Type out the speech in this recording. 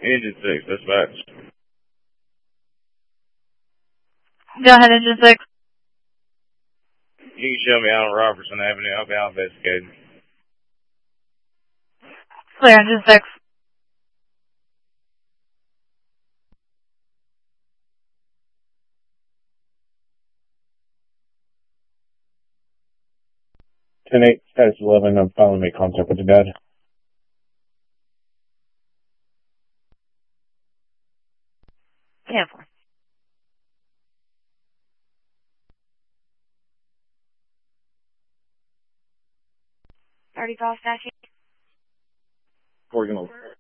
Engine 6, dispatch. Go ahead, Engine 6. You can show me out on Robertson Avenue. I'll be out investigating. Clear, Engine 6. Ten-8, status 11. I'm finally making contact with the dad. Cancel. 30 call statute. We're going to